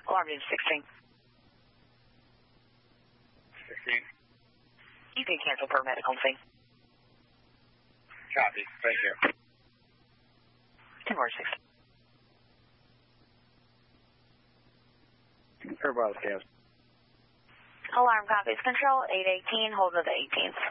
Alarm unit 16. 16. You can cancel per medical scene. Copy. Thank you. 10-6. Air Bravo Scans. Alarm copies. Control 818, hold of the 18th.